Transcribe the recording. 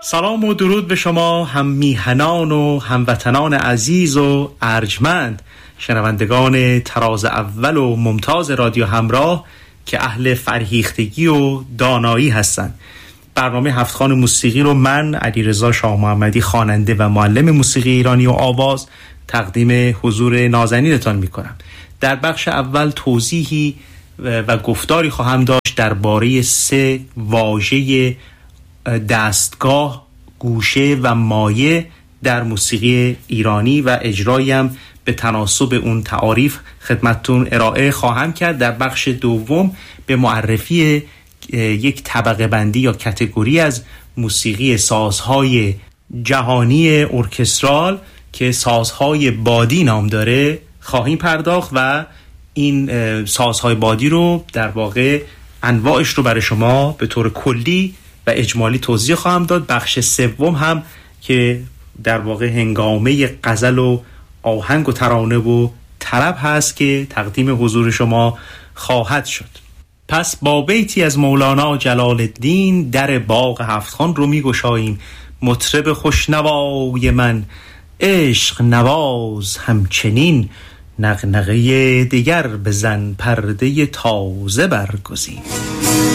سلام و درود به شما هم میهنان و هموطنان عزیز و ارجمند، شنوندگان تراز اول و ممتاز رادیو همراه که اهل فرهیختگی و دانایی هستند. برنامه هفتخوان موسیقی رو من علیرضا شاه محمدی، خواننده و معلم موسیقی ایرانی و آواز، تقدیم حضور نازنینتان میکنم. در بخش اول توضیحی و گفتاری خواهم داشت درباره 3 واژه دستگاه، گوشه و مایه در موسیقی ایرانی و اجرایم به تناسب اون تعاریف خدمتتون ارائه خواهم کرد. در بخش دوم به معرفی یک طبقه بندی یا کتگوری از موسیقی سازهای جهانی ارکسترال که سازهای بادی نام داره خواهیم پرداخت و این سازهای بادی رو در واقع انواعش رو برای شما به طور کلی و اجمالی توضیح خواهم داد. بخش سوم هم که در واقع هنگامه غزل و آهنگ و ترانه و طرب هست که تقدیم حضور شما خواهد شد. پس با بیتی از مولانا جلال الدین در باغ هفتخوان رو می گشاییم. مطرب خوشنوای من عشق نواز همچنین، نغنغه دیگر بزن پرده تازه برگزین.